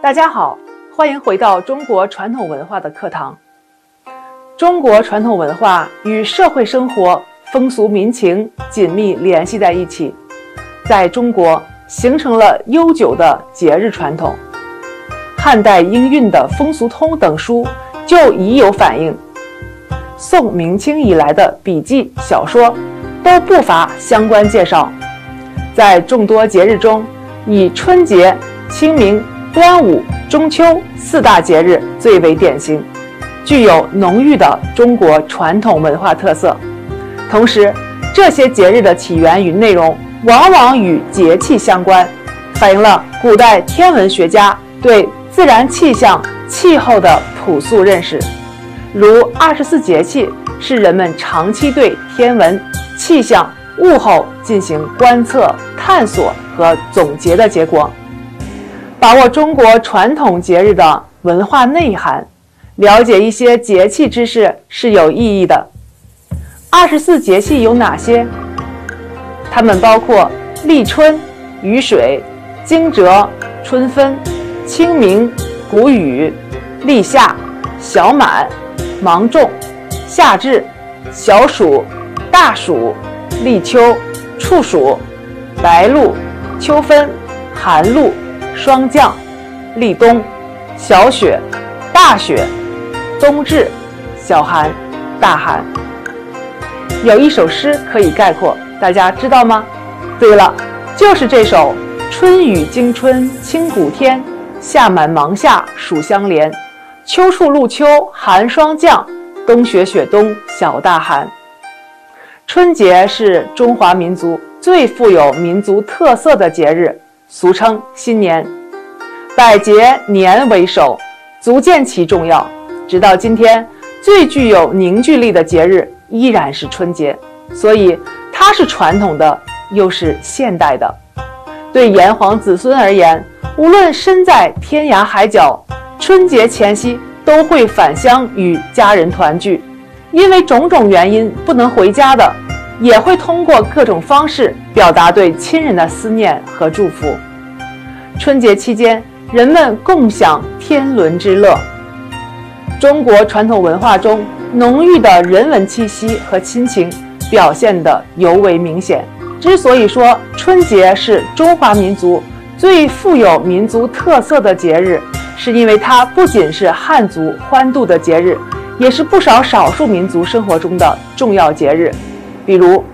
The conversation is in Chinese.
大家好，欢迎回到中国传统文化的课堂。中国传统文化与社会生活、风俗民情紧密联系在一起，在中国形成了悠久的节日传统。汉代应运的《风俗通》等书就已有反映，宋明清以来的笔记、小说都不乏相关介绍。在众多节日中，以春节、清明、端午、中秋四大节日最为典型，具有浓郁的中国传统文化特色。同时，这些节日的起源与内容往往与节气相关，反映了古代天文学家对自然气象、气候的朴素认识。如24节气是人们长期对天文、气象、物候进行观测、探索和总结的结果。把握中国传统节日的文化内涵，了解一些节气知识是有意义的。24节气有哪些？它们包括立春、雨水、惊蛰、春分、清明、谷雨、立夏、小满、芒种、夏至、小暑、大暑、立秋、处暑、白露、秋分、寒露、霜降、立冬、小雪、大雪、冬至、小寒、大寒。有一首诗可以概括，大家知道吗？对了，就是这首春雨惊春清谷天，夏满芒夏暑相连，秋处露秋寒霜降，冬雪雪冬小大寒。春节是中华民族最富有民族特色的节日，俗称新年。百节年为首，足见其重要。直到今天，最具有凝聚力的节日依然是春节，所以它是传统的，又是现代的。对炎黄子孙而言，无论身在天涯海角，春节前夕都会返乡与家人团聚。因为种种原因不能回家的，也会通过各种方式表达对亲人的思念和祝福。春节期间，人们共享天伦之乐。中国传统文化中浓郁的人文气息和亲情表现得尤为明显。之所以说春节是中华民族最富有民族特色的节日，是因为它不仅是汉族欢度的节日，也是不少少数民族生活中的重要节日。比如